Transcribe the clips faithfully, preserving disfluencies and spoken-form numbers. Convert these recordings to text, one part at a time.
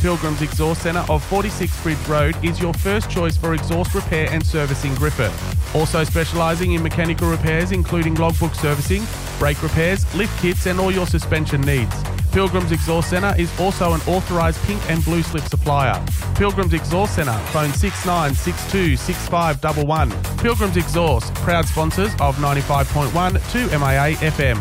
Pilgrim's Exhaust Centre of forty-six Bridge Road is your first choice for exhaust repair and service in Griffith. Also specialising in mechanical repairs including logbook servicing, brake repairs, lift kits and all your suspension needs. Pilgrim's Exhaust Centre is also an authorised pink and blue slip supplier. Pilgrim's Exhaust Centre, phone six nine six two six five one one. Pilgrim's Exhaust, proud sponsors of ninety-five point one to M A A F M.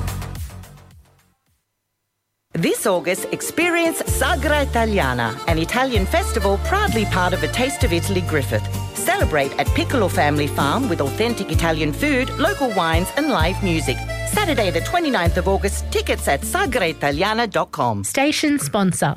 This August, experience Sagra Italiana, an Italian festival proudly part of A Taste of Italy Griffith. Celebrate at Piccolo Family Farm with authentic Italian food, local wines and live music. Saturday the twenty-ninth of August, tickets at sagra italiana dot com. Station sponsor.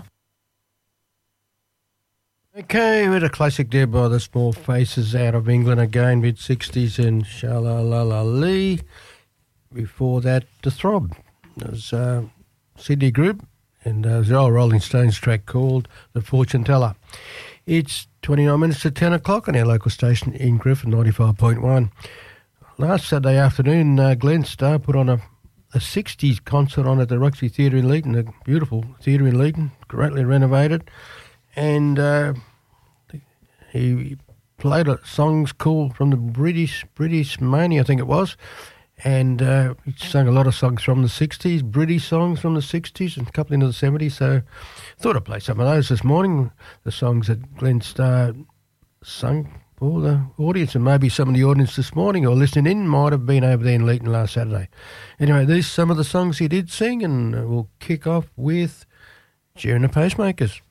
Okay, we had a classic there by the Small Faces out of England again, mid-sixties, and Sha-La-La-La Lee. Before that, The Throb. It was uh, Sydney group, and uh, it was the old Rolling Stones track called The Fortune Teller. It's twenty-nine minutes to ten o'clock on our local station in Griffith, ninety-five point one. Last Saturday afternoon, uh, Glenn Starr put on a, a sixties concert on at the Roxy Theatre in Leeton, a beautiful theatre in Leeton, greatly renovated. And uh, he played songs cool from the British British Mania, I think it was. And uh, he sang a lot of songs from the sixties, British songs from the sixties and a couple into the seventies. So I thought I'd play some of those this morning, the songs that Glenn Starr sung for the audience. And maybe some of the audience this morning or listening in might have been over there in Leeton last Saturday. Anyway, these are some of the songs he did sing, and we'll kick off with Cheering the Pacemakers.